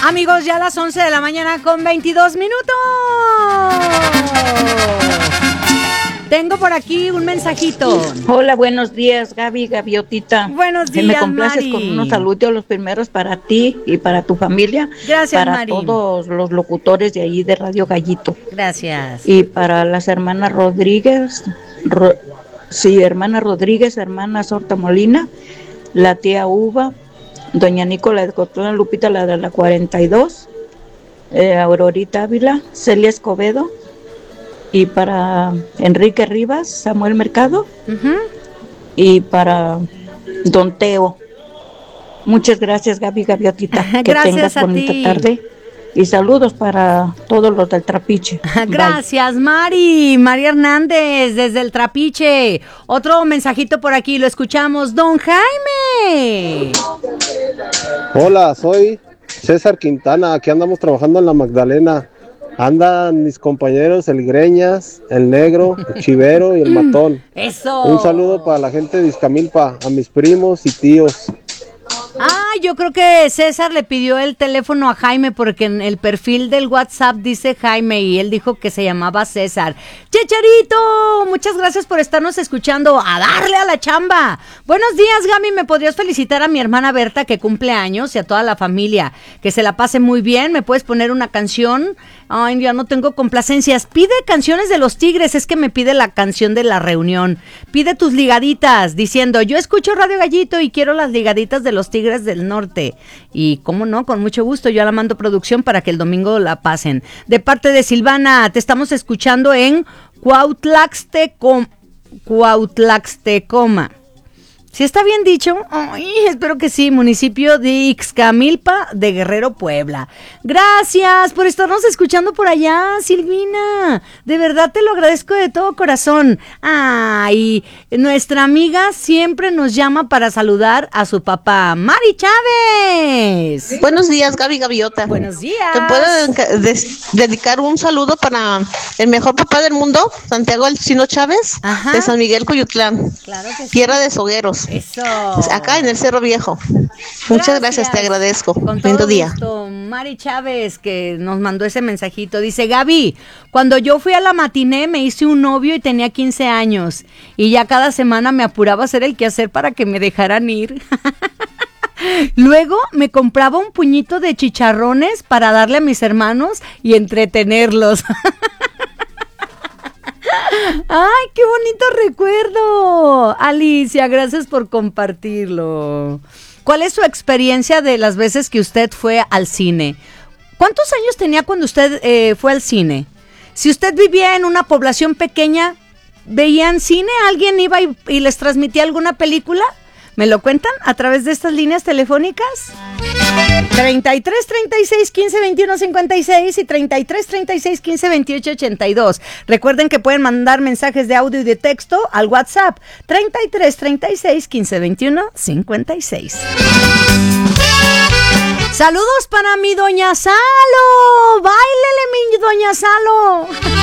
Amigos, ya a las 11 de la mañana con 22 minutos. Tengo por aquí un mensajito. Hola, buenos días, Gaby, Gaviotita. Buenos días, me complaces Mari. con unos saludos, los primeros para ti y para tu familia. Gracias, para Mari. todos los locutores de ahí de Radio Gallito. Gracias. Y para las hermanas Rodríguez, hermana Rodríguez, hermana Sorta Molina, la tía Uva, doña Nicola de Cotlán, Lupita, la de la 42, Aurorita Ávila, Celia Escobedo, y para Enrique Rivas, Samuel Mercado, y para Don Teo. Muchas gracias, Gaby Gaviotita. Que Gracias tengas bonita tarde. Y saludos para todos los del Trapiche. Gracias, Mari. María Hernández, desde el Trapiche. Otro mensajito por aquí, lo escuchamos. Don Jaime. Hola, soy César Quintana. Aquí andamos trabajando en la Magdalena. Andan mis compañeros, el Greñas, el Negro, el Chivero y el Matón. Eso. Un saludo para la gente de Izcamilpa, a mis primos y tíos. Yo creo que César le pidió el teléfono a Jaime porque en el perfil del WhatsApp dice Jaime y él dijo que se llamaba César. ¡Checharito! Muchas gracias por estarnos escuchando. ¡A darle a la chamba! Buenos días, Gaby. ¿Me podrías felicitar a mi hermana Berta que cumple años y a toda la familia? Que se la pase muy bien. ¿Me puedes poner una canción? Ay, ya no tengo complacencias. Pide canciones de los Tigres. Es que me pide la canción de la reunión. Pide tus ligaditas diciendo, yo escucho Radio Gallito y quiero las ligaditas de los Tigres del Norte. Y cómo no, con mucho gusto, yo la mando producción para que el domingo la pasen. De parte de Silvana, te estamos escuchando en Cuautlaxtecoma. ¿Sí está bien dicho? Ay, espero que sí, municipio de Ixcamilpa de Guerrero, Puebla. Gracias por estarnos escuchando por allá, Silvina. De verdad te lo agradezco de todo corazón. Ay, nuestra amiga siempre nos llama para saludar a su papá, Mari Chávez. Buenos días, Gaby Gaviota. Buenos días. ¿Te puedo dedicar un saludo para el mejor papá del mundo, Santiago Alcino Chávez, de San Miguel Coyutlán, claro que sí. Tierra de Sogueros? Eso. Acá en el Cerro Viejo. Muchas gracias, te agradezco. Con todo Lindo día. gusto. Mari Chávez, que nos mandó ese mensajito, dice, Gaby, cuando yo fui a la matiné me hice un novio y tenía 15 años y ya cada semana me apuraba a hacer el quehacer para que me dejaran ir. Luego me compraba un puñito de chicharrones para darle a mis hermanos y entretenerlos. ¡Ay, qué bonito recuerdo! Alicia, gracias por compartirlo. ¿Cuál es su experiencia de las veces que usted fue al cine? ¿Cuántos años tenía cuando usted fue al cine? Si usted vivía en una población pequeña, ¿veían cine? ¿Alguien iba y les transmitía alguna película? ¿Me lo cuentan a través de estas líneas telefónicas? 33 36 15 21 56 y 33 36 15 28 82. Recuerden que pueden mandar mensajes de audio y de texto al WhatsApp 33 36 15 21 56. Saludos para mi doña Salo. Báilele, mi doña Salo.